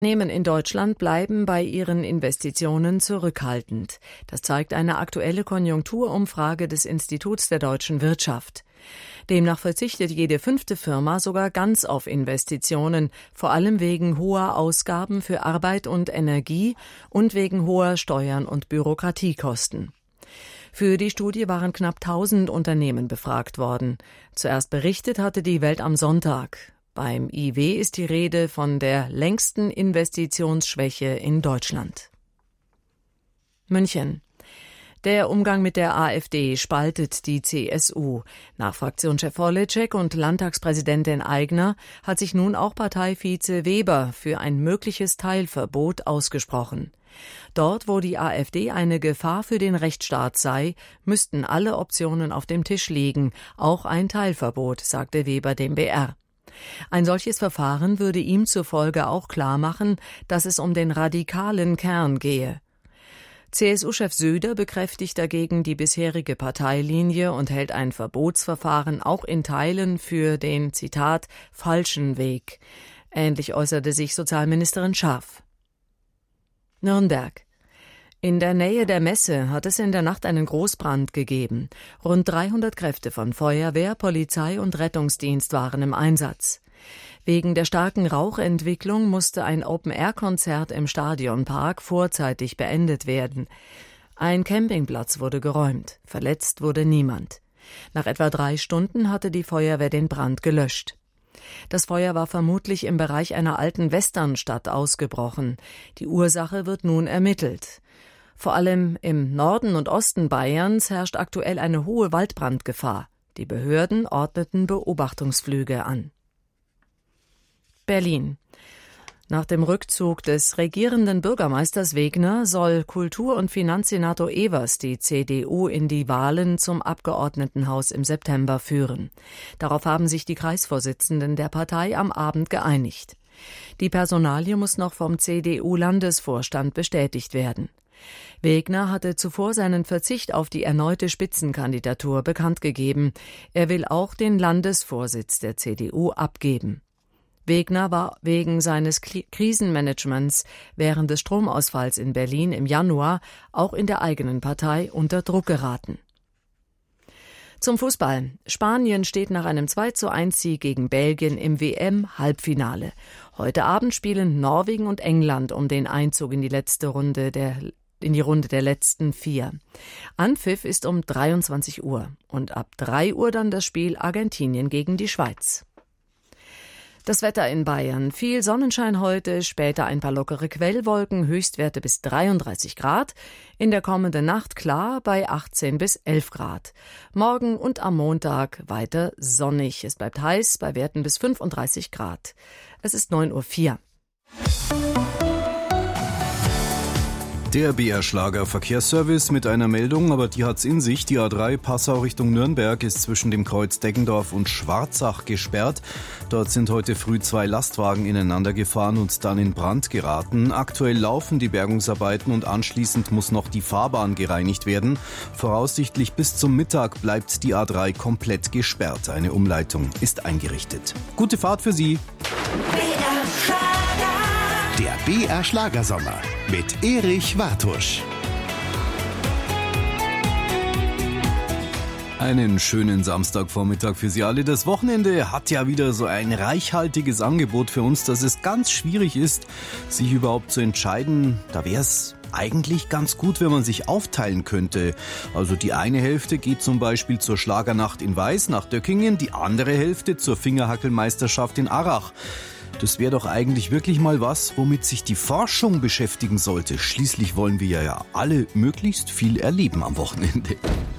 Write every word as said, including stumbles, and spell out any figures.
Unternehmen in Deutschland bleiben bei ihren Investitionen zurückhaltend. Das zeigt eine aktuelle Konjunkturumfrage des Instituts der deutschen Wirtschaft. Demnach verzichtet jede fünfte Firma sogar ganz auf Investitionen, vor allem wegen hoher Ausgaben für Arbeit und Energie und wegen hoher Steuern und Bürokratiekosten. Für die Studie waren knapp tausend Unternehmen befragt worden. Zuerst berichtet hatte die Welt am Sonntag. Beim I W ist die Rede von der längsten Investitionsschwäche in Deutschland. München. Der Umgang mit der AfD spaltet die C S U. Nach Fraktionschef Horlitschek und Landtagspräsidentin Aigner hat sich nun auch Parteivize Weber für ein mögliches Teilverbot ausgesprochen. Dort, wo die AfD eine Gefahr für den Rechtsstaat sei, müssten alle Optionen auf dem Tisch liegen, auch ein Teilverbot, sagte Weber dem B R. Ein solches Verfahren würde ihm zufolge auch klarmachen, dass es um den radikalen Kern gehe. C S U-Chef Söder bekräftigt dagegen die bisherige Parteilinie und hält ein Verbotsverfahren auch in Teilen für den, Zitat, falschen Weg. Ähnlich äußerte sich Sozialministerin Scharf. Nürnberg. In der Nähe der Messe hat es in der Nacht einen Großbrand gegeben. Rund dreihundert Kräfte von Feuerwehr, Polizei und Rettungsdienst waren im Einsatz. Wegen der starken Rauchentwicklung musste ein Open-Air-Konzert im Stadionpark vorzeitig beendet werden. Ein Campingplatz wurde geräumt. Verletzt wurde niemand. Nach etwa drei Stunden hatte die Feuerwehr den Brand gelöscht. Das Feuer war vermutlich im Bereich einer alten Westernstadt ausgebrochen. Die Ursache wird nun ermittelt. Vor allem im Norden und Osten Bayerns herrscht aktuell eine hohe Waldbrandgefahr. Die Behörden ordneten Beobachtungsflüge an. Berlin. Nach dem Rückzug des regierenden Bürgermeisters Wegner soll Kultur- und Finanzsenator Evers die C D U in die Wahlen zum Abgeordnetenhaus im September führen. Darauf haben sich die Kreisvorsitzenden der Partei am Abend geeinigt. Die Personalie muss noch vom C D U-Landesvorstand bestätigt werden. Wegner hatte zuvor seinen Verzicht auf die erneute Spitzenkandidatur bekannt gegeben. Er will auch den Landesvorsitz der C D U abgeben. Wegner war wegen seines Krisenmanagements während des Stromausfalls in Berlin im Januar auch in der eigenen Partei unter Druck geraten. Zum Fußball. Spanien steht nach einem zwei zu eins Sieg gegen Belgien im W M-Halbfinale. Heute Abend spielen Norwegen und England um den Einzug in die letzte Runde der in die Runde der letzten vier. Anpfiff ist um dreiundzwanzig Uhr und ab drei Uhr dann das Spiel Argentinien gegen die Schweiz. Das Wetter in Bayern. Viel Sonnenschein heute, später ein paar lockere Quellwolken, Höchstwerte bis dreiunddreißig Grad. In der kommenden Nacht klar bei achtzehn bis elf Grad. Morgen und am Montag weiter sonnig. Es bleibt heiß bei Werten bis fünfunddreißig Grad. Es ist neun Uhr vier. Der B R-Schlager Verkehrsservice mit einer Meldung, aber die hat's in sich. Die A drei Passau Richtung Nürnberg ist zwischen dem Kreuz Deggendorf und Schwarzach gesperrt. Dort sind heute früh zwei Lastwagen ineinander gefahren und dann in Brand geraten. Aktuell laufen die Bergungsarbeiten und anschließend muss noch die Fahrbahn gereinigt werden. Voraussichtlich bis zum Mittag bleibt die A drei komplett gesperrt. Eine Umleitung ist eingerichtet. Gute Fahrt für Sie. Der B R-Schlagersommer mit Erich Wartusch. Einen schönen Samstagvormittag für Sie alle. Das Wochenende hat ja wieder so ein reichhaltiges Angebot für uns, dass es ganz schwierig ist, sich überhaupt zu entscheiden. Da wäre es eigentlich ganz gut, wenn man sich aufteilen könnte. Also die eine Hälfte geht zum Beispiel zur Schlagernacht in Weiß nach Döckingen, die andere Hälfte zur Fingerhackelmeisterschaft in Arrach. Das wäre doch eigentlich wirklich mal was, womit sich die Forschung beschäftigen sollte. Schließlich wollen wir ja alle möglichst viel erleben am Wochenende.